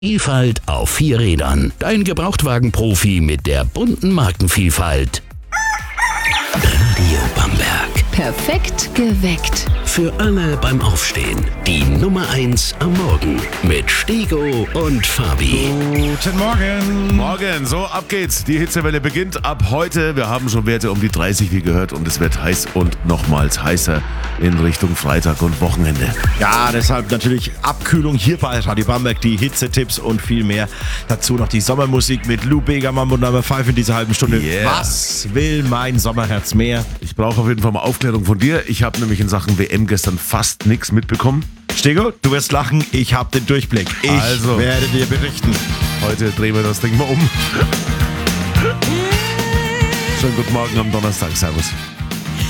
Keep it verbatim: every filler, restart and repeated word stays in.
Vielfalt auf vier Rädern. Dein Gebrauchtwagen-Profi mit der bunten Markenvielfalt. Radio Bamberg. Perfekt geweckt. Für alle beim Aufstehen. Die Nummer eins am Morgen. Mit Stego und Fabi. Guten Morgen. Morgen, so ab geht's. Die Hitzewelle beginnt ab heute. Wir haben schon Werte um die dreißig, wie gehört. Und es wird heiß und nochmals heißer in Richtung Freitag und Wochenende. Ja, deshalb natürlich Abkühlung hier bei Radio Bamberg, die Hitzetipps und viel mehr. Dazu noch die Sommermusik mit Lou Begermann und Nummer fünf in dieser halben Stunde. Yeah. Was will mein Sommerherz mehr? Ich brauche auf jeden Fall mal Aufklärung von dir. Ich habe nämlich in Sachen W M gestern fast nichts mitbekommen. Stego, du wirst lachen, ich habe den Durchblick. Ich Also. werde dir berichten. Heute drehen wir das Ding mal um. Schönen guten Morgen am Donnerstag. Servus.